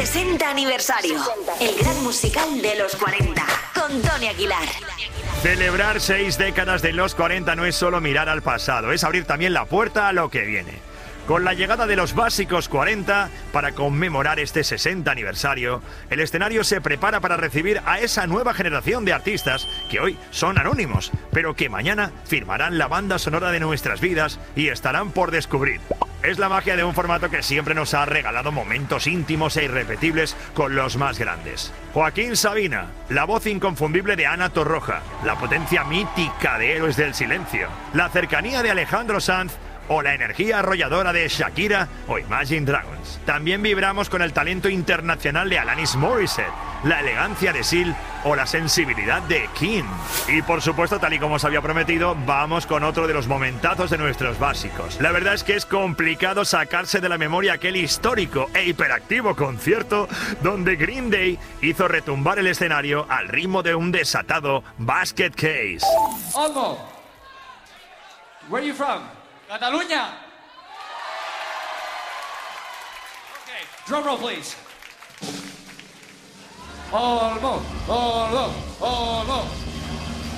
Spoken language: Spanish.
60 aniversario. El gran musical de los 40. Con Tony Aguilar. Celebrar 6 décadas de los 40 no es solo mirar al pasado, es abrir también la puerta a lo que viene. Con la llegada de los Básicos 40, para conmemorar este 60 aniversario, el escenario se prepara para recibir a esa nueva generación de artistas que hoy son anónimos, pero que mañana firmarán la banda sonora de nuestras vidas y estarán por descubrir. Es la magia de un formato que siempre nos ha regalado momentos íntimos e irrepetibles con los más grandes. Joaquín Sabina, la voz inconfundible de Ana Torroja, la potencia mítica de Héroes del Silencio, la cercanía de Alejandro Sanz o la energía arrolladora de Shakira o Imagine Dragons. También vibramos con el talento internacional de Alanis Morissette, la elegancia de Seal o la sensibilidad de Kim. Y por supuesto, tal y como os había prometido, vamos con otro de los momentazos de nuestros básicos. La verdad es que es complicado sacarse de la memoria aquel histórico e hiperactivo concierto donde Green Day hizo retumbar el escenario al ritmo de un desatado Basket Case. Olmo, where are you from? Catalunya. Okay, drum roll please. Olmo, Olmo, Olmo.